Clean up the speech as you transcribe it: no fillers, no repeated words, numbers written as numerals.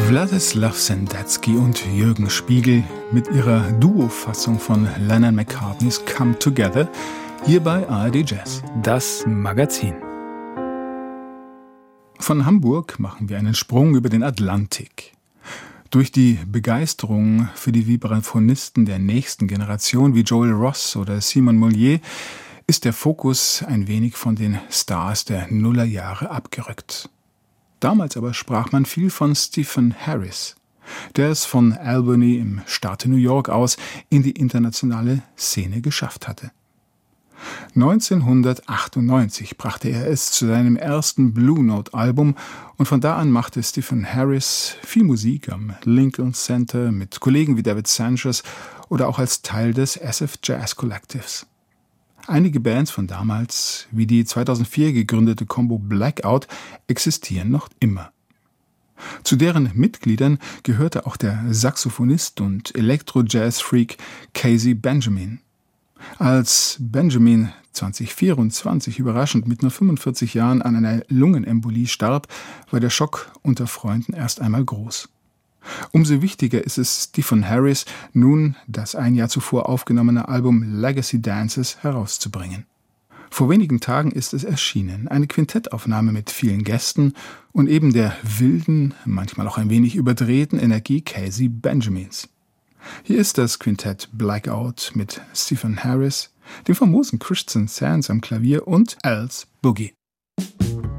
Wladislaw Sendetsky und Jürgen Spiegel mit ihrer Duo-Fassung von Lennon McCartneys Come Together hier bei ARD Jazz, das Magazin. Von Hamburg machen wir einen Sprung über den Atlantik. Durch die Begeisterung für die Vibraphonisten der nächsten Generation wie Joel Ross oder Simon Mollier ist der Fokus ein wenig von den Stars der Nullerjahre abgerückt. Damals aber sprach man viel von Stephen Harris, der es von Albany im Staate New York aus in die internationale Szene geschafft hatte. 1998 brachte er es zu seinem ersten Blue Note-Album und von da an machte Stephen Harris viel Musik am Lincoln Center mit Kollegen wie David Sanchez oder auch als Teil des SF Jazz Collectives. Einige Bands von damals, wie die 2004 gegründete Combo Blackout, existieren noch immer. Zu deren Mitgliedern gehörte auch der Saxophonist und Elektro-Jazz-Freak Casey Benjamin. Als Benjamin 2024 überraschend mit nur 45 Jahren an einer Lungenembolie starb, war der Schock unter Freunden erst einmal groß. Umso wichtiger ist es Stephen Harris, nun das ein Jahr zuvor aufgenommene Album Legacy Dances herauszubringen. Vor wenigen Tagen ist es erschienen, eine Quintettaufnahme mit vielen Gästen und eben der wilden, manchmal auch ein wenig überdrehten Energie Casey Benjamins. Hier ist das Quintett Blackout mit Stephen Harris, dem famosen Christian Sands am Klavier und Al's Boogie.